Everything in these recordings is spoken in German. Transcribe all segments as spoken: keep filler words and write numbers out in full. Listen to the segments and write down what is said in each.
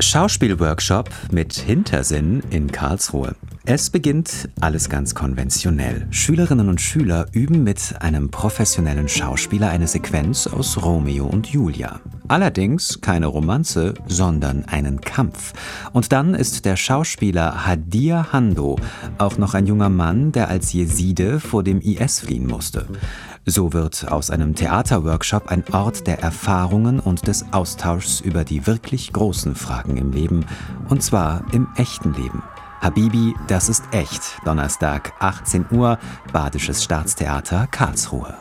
Schauspielworkshop mit Hintersinn in Karlsruhe. Es beginnt alles ganz konventionell. Schülerinnen und Schüler üben mit einem professionellen Schauspieler eine Sequenz aus Romeo und Julia. Allerdings keine Romanze, sondern einen Kampf. Und dann ist der Schauspieler Hadir Hando auch noch ein junger Mann, der als Jeside vor dem I S fliehen musste. So wird aus einem Theaterworkshop ein Ort der Erfahrungen und des Austauschs über die wirklich großen Fragen im Leben, und zwar im echten Leben. Habibi, das ist echt. Donnerstag, achtzehn Uhr, Badisches Staatstheater, Karlsruhe.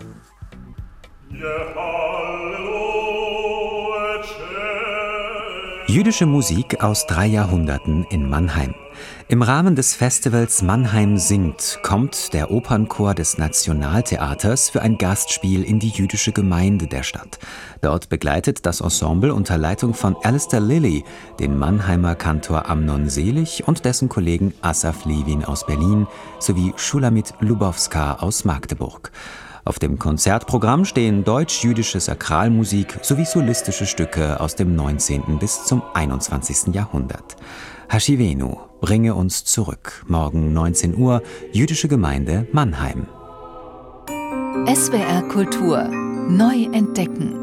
Jüdische Musik aus drei Jahrhunderten in Mannheim. Im Rahmen des Festivals Mannheim singt kommt der Opernchor des Nationaltheaters für ein Gastspiel in die jüdische Gemeinde der Stadt. Dort begleitet das Ensemble unter Leitung von Alistair Lilly den Mannheimer Kantor Amnon Selig und dessen Kollegen Asaf Levin aus Berlin sowie Shulamit Lubowska aus Magdeburg. Auf dem Konzertprogramm stehen deutsch-jüdische Sakralmusik sowie solistische Stücke aus dem neunzehnten bis zum einundzwanzigsten Jahrhundert. Hashivenu, bringe uns zurück. Morgen neunzehn Uhr, Jüdische Gemeinde Mannheim. S W R Kultur neu entdecken.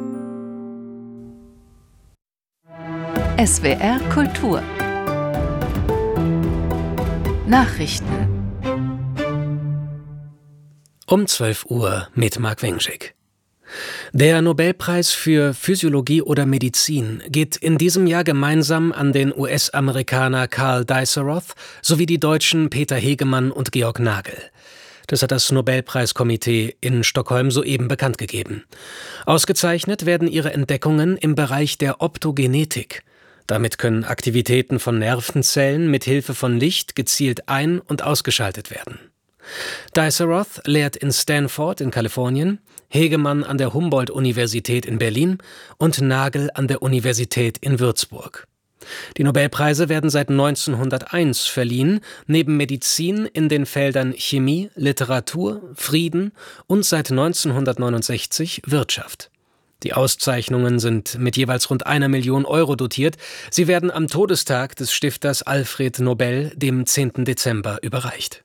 S W R Kultur Nachrichten um zwölf Uhr mit Marc Wengschik. Der Nobelpreis für Physiologie oder Medizin geht in diesem Jahr gemeinsam an den U S-Amerikaner Karl Diceroth sowie die Deutschen Peter Hegemann und Georg Nagel. Das hat das Nobelpreiskomitee in Stockholm soeben bekannt gegeben. Ausgezeichnet werden ihre Entdeckungen im Bereich der Optogenetik. Damit können Aktivitäten von Nervenzellen mit Hilfe von Licht gezielt ein- und ausgeschaltet werden. Diceroth lehrt in Stanford in Kalifornien, Hegemann an der Humboldt-Universität in Berlin und Nagel an der Universität in Würzburg. Die Nobelpreise werden seit neunzehnhunderteins verliehen, neben Medizin in den Feldern Chemie, Literatur, Frieden und seit neunzehnhundertneunundsechzig Wirtschaft. Die Auszeichnungen sind mit jeweils rund einer Million Euro dotiert. Sie werden am Todestag des Stifters Alfred Nobel, dem zehnten Dezember, überreicht.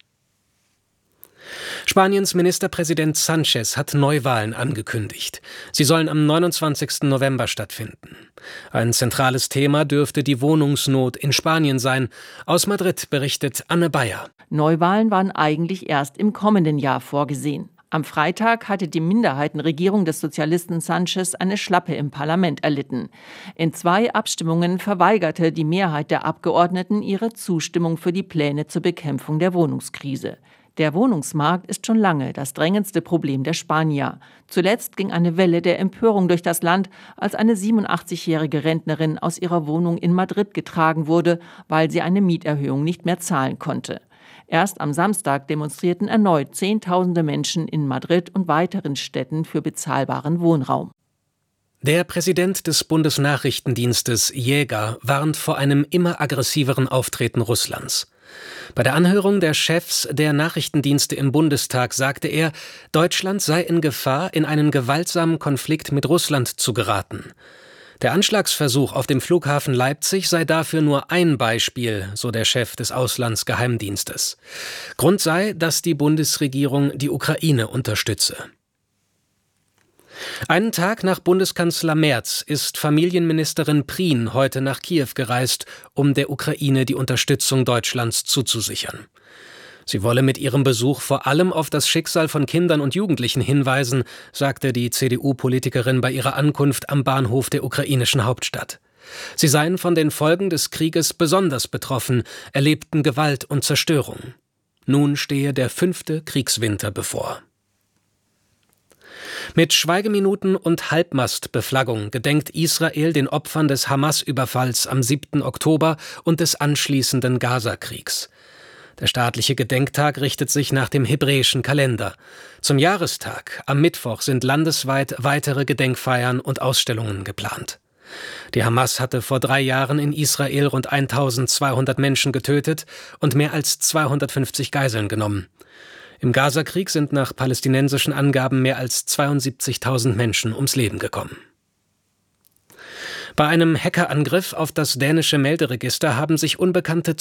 Spaniens Ministerpräsident Sánchez hat Neuwahlen angekündigt. Sie sollen am neunundzwanzigsten November stattfinden. Ein zentrales Thema dürfte die Wohnungsnot in Spanien sein. Aus Madrid berichtet Anne Bayer. Neuwahlen waren eigentlich erst im kommenden Jahr vorgesehen. Am Freitag hatte die Minderheitenregierung des Sozialisten Sánchez eine Schlappe im Parlament erlitten. In zwei Abstimmungen verweigerte die Mehrheit der Abgeordneten ihre Zustimmung für die Pläne zur Bekämpfung der Wohnungskrise. Der Wohnungsmarkt ist schon lange das drängendste Problem der Spanier. Zuletzt ging eine Welle der Empörung durch das Land, als eine siebenundachtzigjährige Rentnerin aus ihrer Wohnung in Madrid getragen wurde, weil sie eine Mieterhöhung nicht mehr zahlen konnte. Erst am Samstag demonstrierten erneut Zehntausende Menschen in Madrid und weiteren Städten für bezahlbaren Wohnraum. Der Präsident des Bundesnachrichtendienstes Jäger warnt vor einem immer aggressiveren Auftreten Russlands. Bei der Anhörung der Chefs der Nachrichtendienste im Bundestag sagte er, Deutschland sei in Gefahr, in einen gewaltsamen Konflikt mit Russland zu geraten. Der Anschlagsversuch auf dem Flughafen Leipzig sei dafür nur ein Beispiel, so der Chef des Auslandsgeheimdienstes. Grund sei, dass die Bundesregierung die Ukraine unterstütze. Einen Tag nach Bundeskanzler Merz ist Familienministerin Prien heute nach Kiew gereist, um der Ukraine die Unterstützung Deutschlands zuzusichern. Sie wolle mit ihrem Besuch vor allem auf das Schicksal von Kindern und Jugendlichen hinweisen, sagte die C D U-Politikerin bei ihrer Ankunft am Bahnhof der ukrainischen Hauptstadt. Sie seien von den Folgen des Krieges besonders betroffen, erlebten Gewalt und Zerstörung. Nun stehe der fünfte Kriegswinter bevor. Mit Schweigeminuten und Halbmastbeflaggung gedenkt Israel den Opfern des Hamas-Überfalls am siebten Oktober und des anschließenden Gazakriegs. Der staatliche Gedenktag richtet sich nach dem hebräischen Kalender. Zum Jahrestag, am Mittwoch, sind landesweit weitere Gedenkfeiern und Ausstellungen geplant. Die Hamas hatte vor drei Jahren in Israel rund eintausendzweihundert Menschen getötet und mehr als zweihundertfünfzig Geiseln genommen. Im Gazakrieg sind nach palästinensischen Angaben mehr als zweiundsiebzigtausend Menschen ums Leben gekommen. Bei einem Hackerangriff auf das dänische Melderegister haben sich Unbekannte